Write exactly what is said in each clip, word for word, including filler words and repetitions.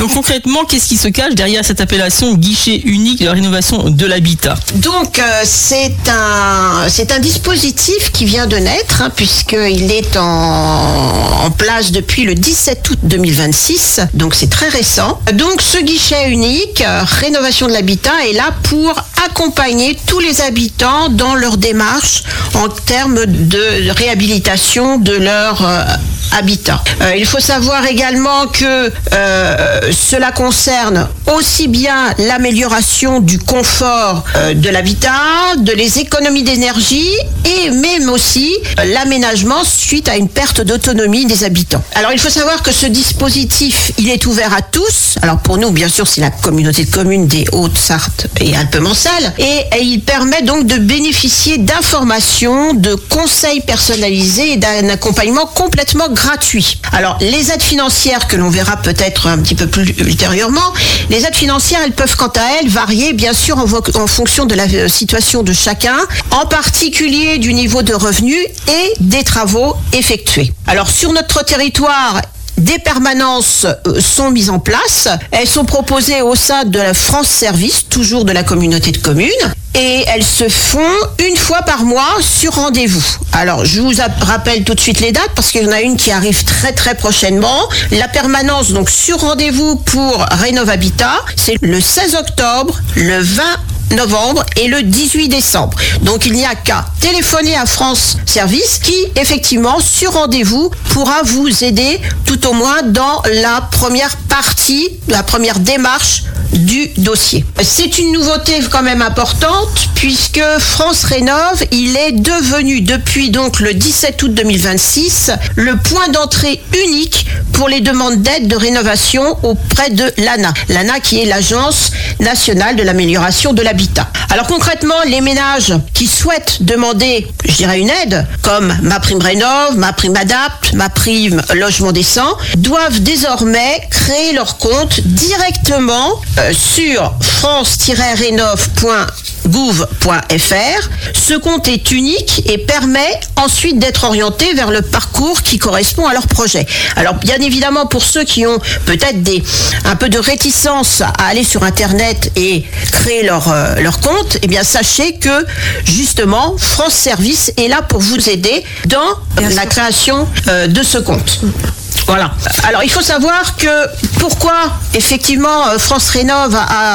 Donc concrètement, qu'est-ce qui se cache derrière cette appellation guichet unique de la rénovation de l'habitat? Donc euh, c'est un c'est un dispositif qui vient de naître, hein, puisqu'il est en, en place depuis le dix-sept août deux mille vingt-six, donc c'est très récent. Donc ce guichet unique, euh, rénovation de l'habitat, est là pour accompagner tous les habitants dans leur démarche en termes de réhabilitation de leur euh, habitat. Euh, il faut savoir également que euh, cela concerne aussi bien l'amélioration du confort euh, de l'habitat, de les économies d'énergie et même aussi euh, l'aménagement suite à une perte d'autonomie des habitants. Alors il faut savoir que ce dispositif, il est ouvert à tous. Alors pour nous, bien sûr, c'est la communauté de communes des Hautes-Sarthe et Alpes-Manselles, et, et il permet donc de bénéficier d'informations, de conseils personnalisés et d'un accompagnement complètement gratuit. Alors les aides financières que l'on verra peut-être un petit peu plus ultérieurement, les aides financières, elles peuvent quant à elles varier bien sûr en, vo- en fonction de la euh, situation de chacun, en particulier du niveau de revenus et des travaux effectués. Alors sur notre territoire, des permanences sont mises en place. Elles sont proposées au sein de la France Service, toujours de la communauté de communes. Et elles se font une fois par mois sur rendez-vous. Alors, je vous rappelle tout de suite les dates parce qu'il y en a une qui arrive très très prochainement. La permanence, donc sur rendez-vous pour Rénov Habitat, c'est le seize octobre, le vingt novembre et le dix-huit décembre. Donc il n'y a qu'à téléphoner à France Service qui, effectivement, sur rendez-vous, pourra vous aider tout au moins dans la première partie, la première démarche du dossier. C'est une nouveauté quand même importante puisque France Rénov, il est devenu depuis donc le dix-sept août deux mille vingt-six le point d'entrée unique pour les demandes d'aide de rénovation auprès de l'A N A. L'A N A qui est l'Agence nationale de l'amélioration de l'habitat. Alors concrètement, les ménages qui souhaitent demander, je dirais, une aide, comme ma prime rénov, ma prime adapt, ma prime logement décent, doivent désormais créer leur compte directement euh, sur france tiret rénov point gouv point f r. Ce compte est unique et permet ensuite d'être orienté vers le parcours qui correspond à leur projet. Alors bien évidemment, pour ceux qui ont peut-être des un peu de réticence à aller sur internet et créer leur euh, leur compte, eh bien sachez que justement France Service est là pour vous aider dans bien la sûr. création euh, de ce compte. Voilà. Alors il faut savoir que pourquoi effectivement France Rénov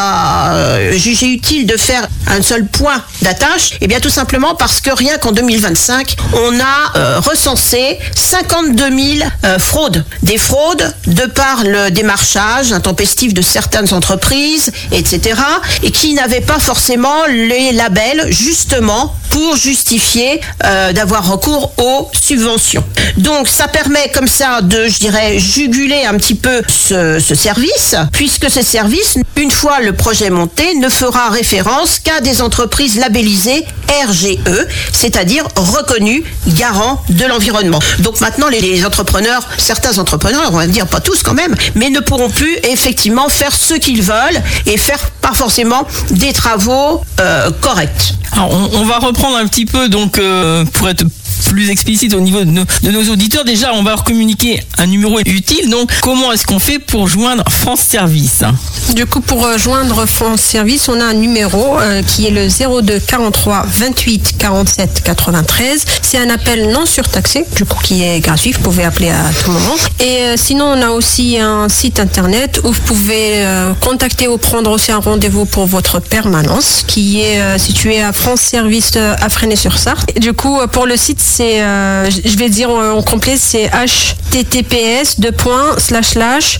a, a jugé utile de faire un seul point d'attache. Eh bien tout simplement parce que rien qu'en deux mille vingt-cinq, on a euh, recensé cinquante-deux mille euh, fraudes. Des fraudes de par le démarchage intempestif de certaines entreprises, et cetera. Et qui n'avaient pas forcément les labels justement pour justifier euh, d'avoir recours aux subventions. Donc ça permet comme ça de, je dirais, juguler un petit peu ce, ce service, puisque ce service, une fois le projet monté, ne fera référence qu'à des entreprises labellisées R G E, c'est-à-dire reconnues garants de l'environnement. Donc maintenant, les, les entrepreneurs, certains entrepreneurs, on va dire pas tous quand même, mais ne pourront plus effectivement faire ce qu'ils veulent et faire pas forcément des travaux euh, corrects. Alors on, on va reprendre un petit peu donc euh, pour être plus explicite au niveau de nos, de nos auditeurs. Déjà, on va leur communiquer un numéro utile. Donc, comment est-ce qu'on fait pour joindre France Service? Du coup, pour euh, joindre France Service, on a un numéro euh, qui est le zéro deux quarante-trois vingt-huit quarante-sept quatre-vingt-treize. C'est un appel non surtaxé, du coup, qui est gratuit. Vous pouvez appeler à tout moment. Et euh, sinon, on a aussi un site internet où vous pouvez euh, contacter ou prendre aussi un rendez-vous pour votre permanence, qui est euh, situé à France Service euh, à Fresnay-sur-Sarthe. Du coup, euh, pour le site, c'est, euh, je vais dire en complet, c'est h t t p s deux points slash slash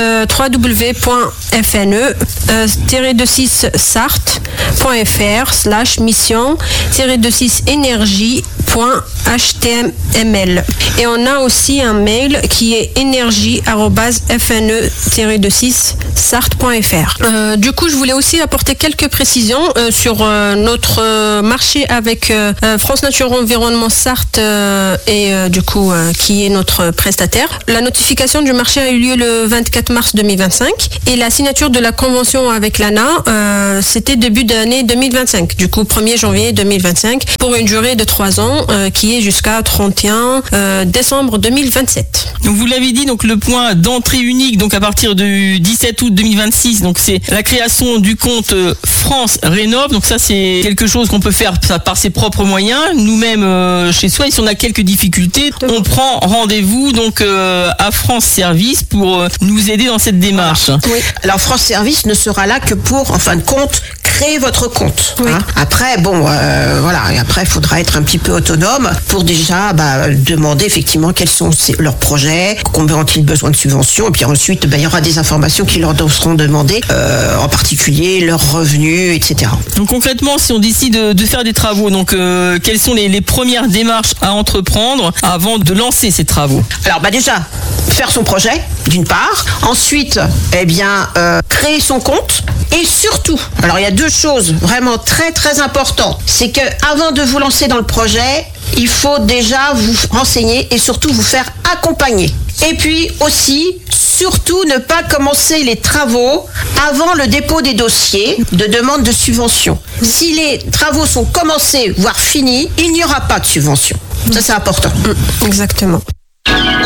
w w point f n e tiret deux six sarthe point f r slash mission tiret deux six énergie point h t m l. Et on a aussi un mail qui est énergie arobase f n e tiret deux six sarthe point f r. Euh, du coup, je voulais aussi apporter quelques précisions euh, sur euh, notre euh, marché avec euh, France Nature Environnement Sarthe euh, et euh, du coup euh, qui est notre prestataire. La notification du marché a eu lieu le vingt-quatre mars deux mille vingt-cinq et la signature de la convention avec l'A N A, euh, c'était début début d'année deux mille vingt-cinq, du coup premier janvier deux mille vingt-cinq, pour une durée de trois ans euh, qui est jusqu'à trente et un décembre deux mille vingt-sept. Donc vous l'avez dit, donc le point d'entrée unique, donc à partir du dix-sept août deux mille vingt-six, donc c'est la création du compte France Rénov'. Donc ça c'est quelque chose qu'on peut faire par ses propres moyens, nous-mêmes euh, chez soi. Et si on a quelques difficultés, on prend rendez-vous donc euh, à France Service pour euh, nous aider dans cette démarche. Oui. Alors France Service ne sera là que pour, en fin de compte, créer votre compte. Oui. Hein. Après, bon, euh, voilà, et après, il faudra être un petit peu autonome pour déjà bah, demander effectivement quels sont ces, leurs projets, combien ont-ils besoin de subventions, et puis ensuite, bah, il y aura des informations qui leur seront demandées, euh, en particulier leurs revenus, et cetera. Donc concrètement, si on décide de, de faire des travaux, donc euh, quelles sont les, les premières démarches à entreprendre avant de lancer ces travaux? Alors, bah déjà, faire son projet, d'une part. Ensuite, eh bien, euh, créer son compte. Et surtout, alors il y a deux choses vraiment très très importantes. C'est que avant de vous lancer dans le projet, il faut déjà vous renseigner et surtout vous faire accompagner. Et puis aussi, surtout ne pas commencer les travaux avant le dépôt des dossiers de demande de subvention. Si les travaux sont commencés, voire finis, il n'y aura pas de subvention. Ça, c'est important. Exactement.